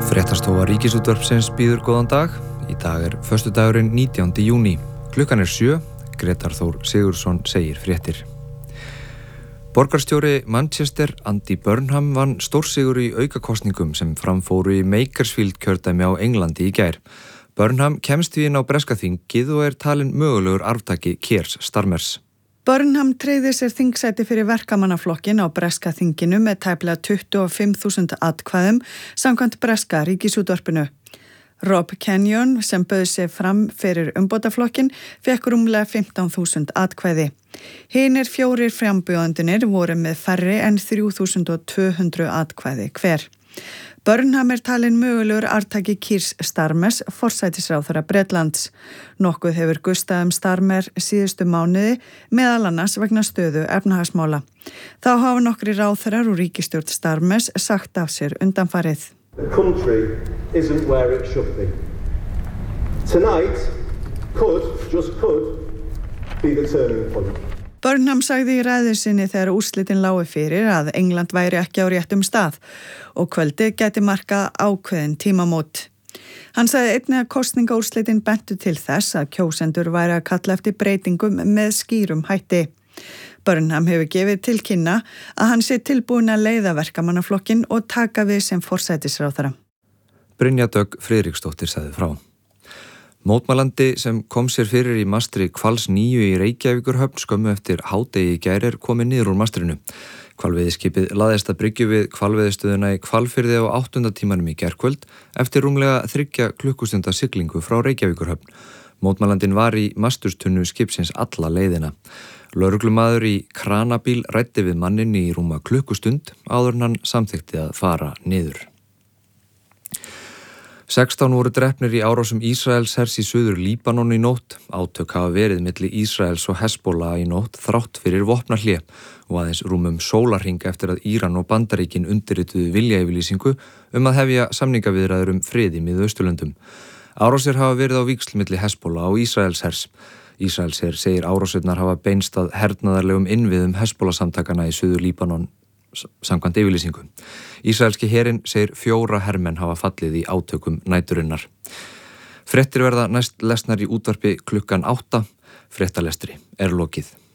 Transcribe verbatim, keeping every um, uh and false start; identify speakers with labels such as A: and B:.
A: Fréttastofa Ríkisútvarpsins býður góðan dag. Í dag er föstudagurinn nítjándi júní. Klukkan er sjö. Grétar Þór Sigurðsson segir fréttir. Borgarstjóri Manchester, Andy Burnham, vann stórsigur í aukakosningum sem framfóru í Makersfield kjördæmi á Englandi í gær. Burnham kemst því inn á breska þingið og er talinn mögulegur arftaki Keir Starmers.
B: Burnham tryggði sér þingsæti fyrir verkamannaflokkin á breska þinginu með tæplega tuttugu og fimm þúsund atkvæðum samkvæmt breska ríkisútvarpinu. Rob Kenyon, sem bauð sig fram fyrir umbótaflokkin, fekk rúmlega fimmtán þúsund atkvæði. Hinir fjórir frambjóðendurnir voru með færri en þrjú þúsund tvö hundruð atkvæði hver. Burnham er talinn mögulegur arftaki Keir Starmers, forsætisráðherra Bretlands. Nokkuð hefur gustað um Starmer síðustu mánuði, meðal annars vegna stöðu efnahagsmála. Þá hafa nokkri ráðherrar úr ríkisstjórn Starmers sagt af sér undanfarið.
C: The country isn't where it should be. Tonight could, just could, be the turning point.
B: Burnham sagði í ræðu sinni þegar úrslitin lágu fyrir að England væri ekki á réttum stað og kvöldi gæti marka ákveðin tímamót. Hann sagði einnig að kosningaúrslitin bentu til þess að kjósendur væri að kalla eftir breytingum með skýrum hætti. Burnham hefur gefið til kynna að hann sé tilbúin að leiða verkamannaflokkin og taka við sem forsætisráðherra.
A: Brynja Dögg Friðriksdóttir sagði frá. Mótmælandi sem kom sér fyrir í mastri Hvals níu í Reykjavíkurhöfn skömmu eftir hádegi í gær er komið niður úr mastrinu. Hvalveiðiskipið laðist að bryggju við hvalveiðistöðuna í Hvalfirði á áttunda tímanum í gærkvöld eftir rúmlega þriggja klukkustunda siglingu frá Reykjavíkurhöfn. Mótmælandinn var í masturstunnu skipsins alla leiðina. Lögreglumaður í kranabíl ræddi við manninn í rúma klukkustund áður en hann samþykkti að fara niður. sextán voru drepnir í árásum Ísraels hers í suður Líbanon í nótt. Átök hafa verið milli Ísraels og Hezbollah í nótt þrátt fyrir vopnahlé og aðeins rúmum sólarhring eftir að Íran og Bandaríkin undirrituðu viljayfirlýsingu um að hefja samningaviðræður um frið í Miðausturlöndum. Árásir hafa verið á víxl milli Hezbollah og Ísraels hers. Ísraels her segir árásirnar hafa beinst að hernaðarlegum innviðum Hezbollah samtakana í suður Líbanon samkvæmt yfirlýsingu. Ísraelski herinn segir fjóra hermenn hafa fallið í átökum næturinnar. Fréttir verða næst lesnar í útvarpi klukkan átta. Fréttalestri er lokið.